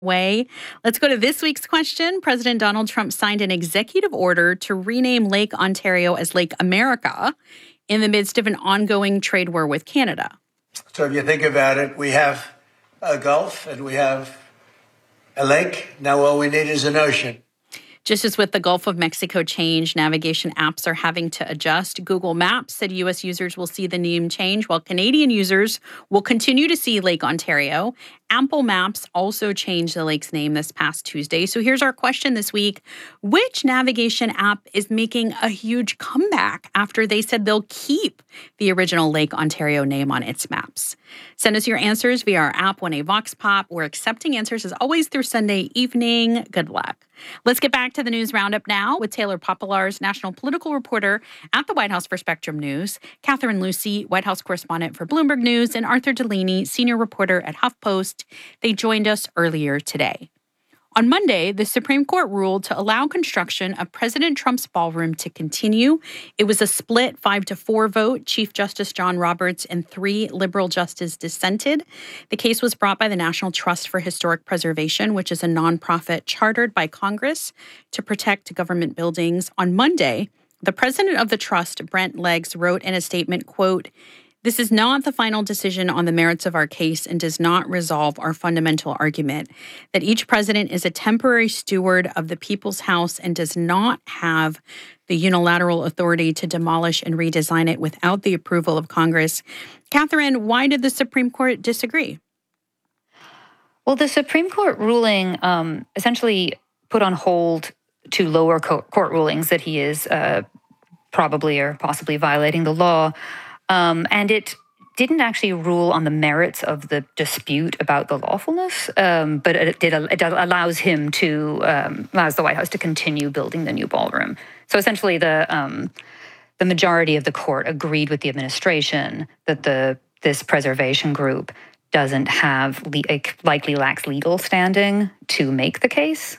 way. Let's go to this week's question. President Donald Trump signed an executive order to rename Lake Ontario as Lake America in the midst of an ongoing trade war with Canada. So if you think about it, we have a Gulf and we have a lake. Now all we need is an ocean. Just as with the Gulf of Mexico change, navigation apps are having to adjust. Google Maps said U.S. users will see the name change, while Canadian users will continue to see Lake Ontario. Apple Maps also changed the lake's name this past Tuesday. So here's our question this week. Which navigation app is making a huge comeback after they said they'll keep the original Lake Ontario name on its maps? Send us your answers via our app, 1A Vox Pop. We're accepting answers as always through Sunday evening. Good luck. Let's get back to the news roundup now with Taylor Popolars, national political reporter at the White House for Spectrum News, Catherine Lucy, White House correspondent for Bloomberg News, and Arthur Delaney, senior reporter at HuffPost. They joined us earlier today. On Monday, the Supreme Court ruled to allow construction of President Trump's ballroom to continue. It was a split 5-4 vote. Chief Justice John Roberts and 3 liberal justices dissented. The case was brought by the National Trust for Historic Preservation, which is a nonprofit chartered by Congress to protect government buildings. On Monday, the president of the trust, Brent Leggs, wrote in a statement, quote, "This is not the final decision on the merits of our case and does not resolve our fundamental argument that each president is a temporary steward of the people's house and does not have the unilateral authority to demolish and redesign it without the approval of Congress." Catherine, why did the Supreme Court disagree? Well, the Supreme Court ruling essentially put on hold 2 lower court rulings that he is probably or possibly violating the law. And it didn't actually rule on the merits of the dispute about the lawfulness, but it allows him to allows the White House to continue building the new ballroom. So essentially, the majority of the court agreed with the administration that this preservation group doesn't have likely lacks legal standing to make the case.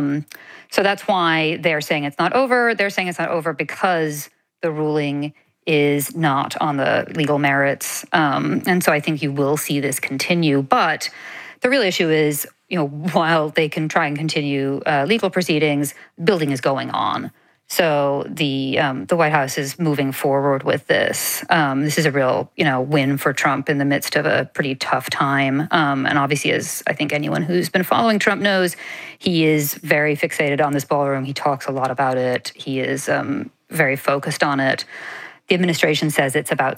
So that's why they're saying it's not over. They're saying it's not over because the ruling is not on the legal merits. And so I think you will see this continue. But the real issue is, while they can try and continue legal proceedings, building is going on. So the White House is moving forward with this. This is a real, win for Trump in the midst of a pretty tough time. And obviously, as I think anyone who's been following Trump knows, he is very fixated on this ballroom. He talks a lot about it. He is very focused on it. The administration says it's about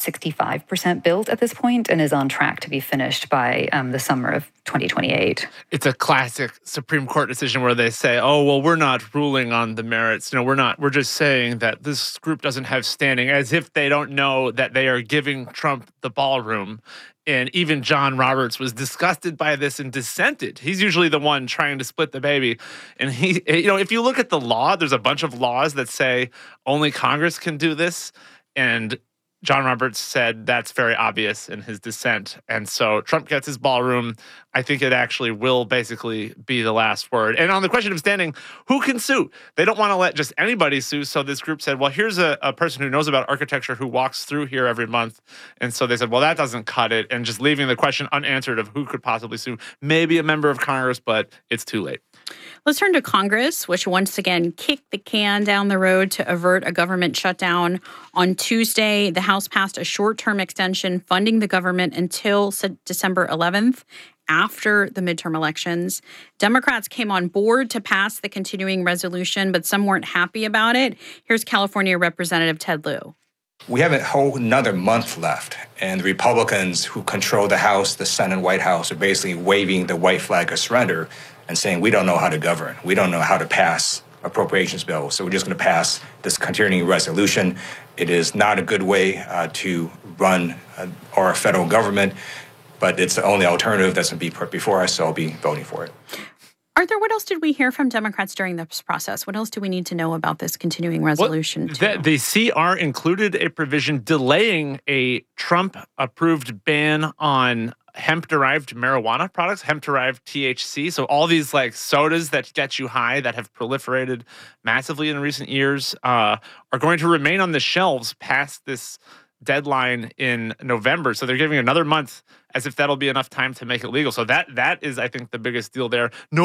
65% built at this point and is on track to be finished by the summer of 2028. It's a classic Supreme Court decision where they say, oh, well, we're not ruling on the merits. We're just saying that this group doesn't have standing, as if they don't know that they are giving Trump the ballroom. And even John Roberts was disgusted by this and dissented. He's usually the one trying to split the baby. And if you look at the law, there's a bunch of laws that say only Congress can do this. And John Roberts said that's very obvious in his dissent. And so Trump gets his ballroom. I think it actually will basically be the last word. And on the question of standing, who can sue? They don't want to let just anybody sue. So this group said, well, here's a person who knows about architecture who walks through here every month. And so they said, well, that doesn't cut it. And just leaving the question unanswered of who could possibly sue. Maybe a member of Congress, but it's too late. Let's turn to Congress, which once again kicked the can down the road to avert a government shutdown. On Tuesday, the House passed a short-term extension funding the government until December 11th, after the midterm elections. Democrats came on board to pass the continuing resolution, but some weren't happy about it. Here's California Representative Ted Lieu. We have a whole another month left, and the Republicans who control the House, the Senate, and White House are basically waving the white flag of surrender and saying, we don't know how to govern. We don't know how to pass appropriations bills, so we're just going to pass this continuing resolution. It is not a good way to run our federal government, but it's the only alternative that's going to be put before us, so I'll be voting for it. Arthur, what else did we hear from Democrats during this process? What else do we need to know about this continuing resolution? The CR included a provision delaying a Trump-approved ban on hemp-derived marijuana products, hemp-derived THC. So all these sodas that get you high that have proliferated massively in recent years are going to remain on the shelves past this deadline in November. So they're giving another month as if that'll be enough time to make it legal. So that is, I think, the biggest deal there. No